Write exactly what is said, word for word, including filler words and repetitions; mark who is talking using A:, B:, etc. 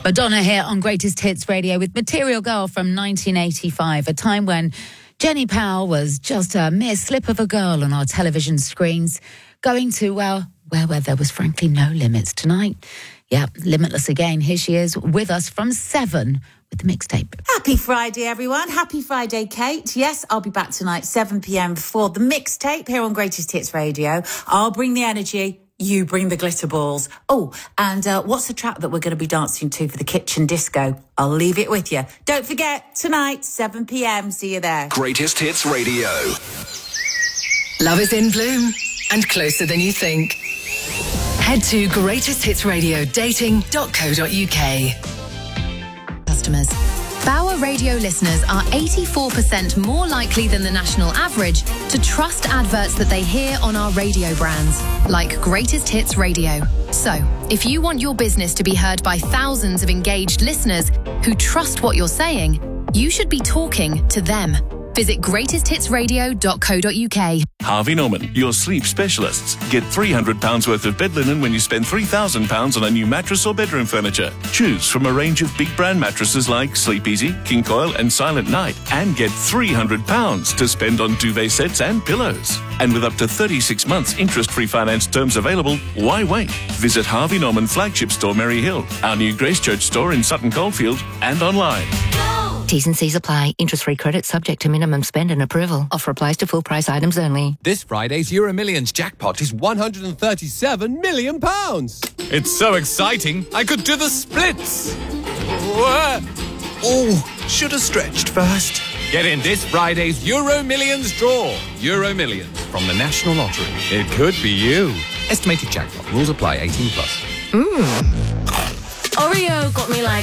A: Madonna here on Greatest Hits Radio with Material Girl from nineteen eighty-five, a time when Jenny Powell was just a mere slip of a girl on our television screens, going to, well, where, where there was frankly no limits. Tonight, yeah, limitless again. Here she is with us from seven with the mixtape.
B: Happy Friday, everyone. Happy Friday, Kate. Yes, I'll be back tonight, seven p.m. for the mixtape here on Greatest Hits Radio. I'll bring the energy. You bring the glitter balls. Oh, and uh, what's the track that we're going to be dancing to for the kitchen disco? I'll leave it with you. Don't forget, tonight, seven p.m. See you there.
C: Greatest Hits Radio.
D: Love is in bloom and closer than you think. Head to greatest hits radio dating dot co dot uk.
E: Customers. Bauer radio listeners are eighty-four percent more likely than the national average to trust adverts that they hear on our radio brands, like Greatest Hits Radio. So, if you want your business to be heard by thousands of engaged listeners who trust what you're saying, you should be talking to them. Visit greatest hits radio dot co dot uk.
F: Harvey Norman, your sleep specialists. Get three hundred pounds worth of bed linen when you spend three thousand pounds on a new mattress or bedroom furniture. Choose from a range of big brand mattresses like Sleep Easy, King Coil and Silent Night, and get three hundred pounds to spend on duvet sets and pillows. And with up to thirty-six months interest-free finance terms available, why wait? Visit Harvey Norman Flagship Store, Merry Hill, our new Grace Church store in Sutton Coldfield, and online.
G: T's and C's apply. Interest-free credit subject to minimum spend and approval. Offer applies to full price items only.
H: This Friday's Euro Millions jackpot is one hundred thirty-seven million pounds. It's so exciting, I could do the splits.
C: Oh, should have stretched first.
H: Get in this Friday's Euro Millions draw. Euro Millions from the National Lottery. It could be you. Estimated jackpot. Rules apply. eighteen plus.
G: Mmm.
I: Oreo got me like